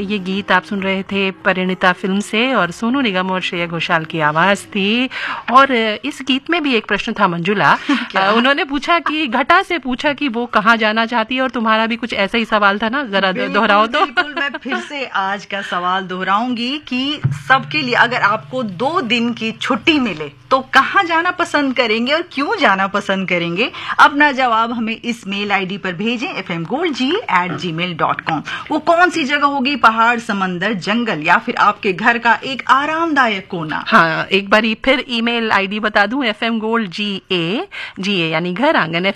ये गीत आप सुन रहे थे परिणीता फिल्म से और सोनू निगम और श्रेया घोषाल की आवाज थी। और इस गीत में भी एक प्रश्न था मंजुला। उन्होंने पूछा कि घटा से पूछा कि वो कहाँ जाना चाहती है, और तुम्हारा भी कुछ ऐसा ही सवाल था ना, जरा दोहराओ तो। बिल्कुल, मैं फिर से आज का सवाल दोहराऊंगी कि सबके लिए अगर आपको 2 दिन की छुट्टी मिले तो कहाँ जाना पसंद करेंगे और क्यों जाना पसंद करेंगे? अपना जवाब हमें इस मेल आईडी पर भेजें fmgoldg@gmail.com। वो कौन सी जगह होगी? पहाड़, समंदर, जंगल या फिर आपके घर का एक आरामदायक कोना? हाँ, एक बारी फिर ईमेल आईडी बता दूं, fmgoldga यानी घर आंगन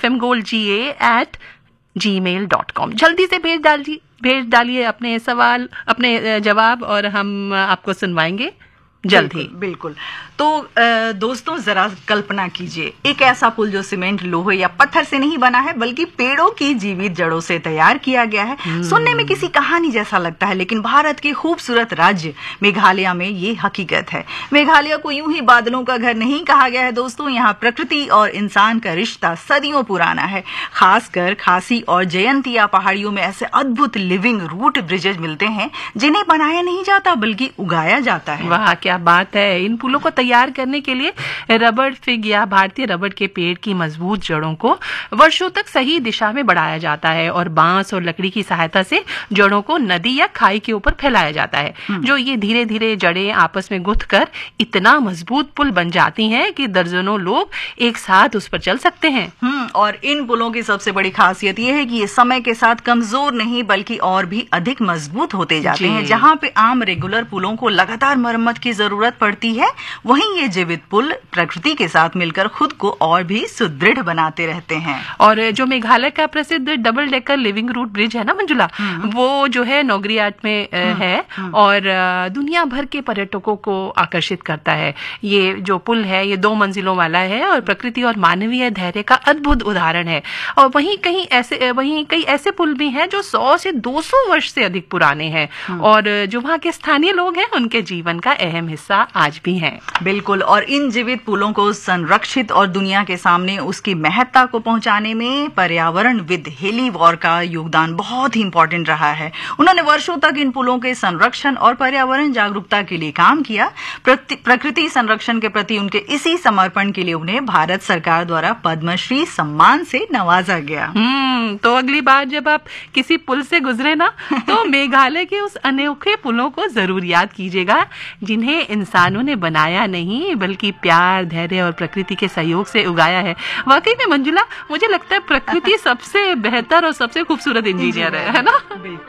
fmgoldga@gmail.com। जल्दी से भेज डालिए अपने सवाल, अपने जवाब, और हम आपको सुनवाएंगे जल्द ही। बिल्कुल। तो दोस्तों, जरा कल्पना कीजिए, एक ऐसा पुल जो सीमेंट, लोहे या पत्थर से नहीं बना है बल्कि पेड़ों की जीवित जड़ों से तैयार किया गया है। सुनने में किसी कहानी जैसा लगता है, लेकिन भारत के खूबसूरत राज्य मेघालय में ये हकीकत है। मेघालय को यूं ही बादलों का घर नहीं कहा गया है दोस्तों, यहाँ प्रकृति और इंसान का रिश्ता सदियों पुराना है। खासकर खासी और जयंतिया पहाड़ियों में ऐसे अद्भुत लिविंग रूट ब्रिजेज मिलते हैं जिन्हें बनाया नहीं जाता बल्कि उगाया जाता है। वाह, क्या बात है। इन पुलों को तैयार करने के लिए रबड़ फिग या भारतीय रबड़ के पेड़ की मजबूत जड़ों को वर्षों तक सही दिशा में बढ़ाया जाता है, और बांस और लकड़ी की सहायता से जड़ों को नदी या खाई के ऊपर फैलाया जाता है, जो ये धीरे धीरे जड़ें आपस में गुंथकर इतना मजबूत पुल बन जाती हैं कि दर्जनों लोग एक साथ उस पर चल सकते हैं। और इन पुलों की सबसे बड़ी खासियत यह है कि ये समय के साथ कमजोर नहीं बल्कि और भी अधिक मजबूत होते जाते हैं। जहां पे आम रेगुलर पुलों को लगातार मरम्मत की जरूरत पड़ती है, वहीं ये जीवित पुल प्रकृति के साथ मिलकर खुद को और भी सुदृढ़ बनाते रहते हैं। और जो मेघालय का प्रसिद्ध double decker living root bridge है ना मंजुला, वो जो है नोगरियाट में है और दुनिया भर के पर्यटकों को आकर्षित करता है। ये जो पुल है ये 2 मंजिलों वाला है और प्रकृति और मानवीय धैर्य का अद्भुत उदाहरण है। और वहीं कई ऐसे पुल भी हैं जो 100 से 200 वर्ष से अधिक पुराने हैं, और जो वहाँ के स्थानीय लोग हैं उनके जीवन का अहम हिस्सा आज भी है। बिल्कुल। और इन जीवित पुलों को संरक्षित और दुनिया के सामने उसकी महत्ता को पहुंचाने में पर्यावरणविद हेली वॉर का योगदान बहुत ही इंपॉर्टेंट रहा है। उन्होंने वर्षों तक इन पुलों के संरक्षण और पर्यावरण जागरूकता के लिए काम किया। प्रकृति संरक्षण के प्रति उनके इसी समर्पण के लिए उन्हें भारत सरकार द्वारा पद्मश्री सम्मान से नवाजा गया। तो अगली बार जब आप किसी पुल से गुजरे ना, तो मेघालय के उस अनोखे पुलों को जरूर याद कीजिएगा, जिन्हें इंसानों ने बनाया नहीं बल्कि प्यार, धैर्य और प्रकृति के सहयोग से उगाया है। वाकई में मंजुला, मुझे लगता है प्रकृति सबसे बेहतर और सबसे खूबसूरत इंजीनियर है ना?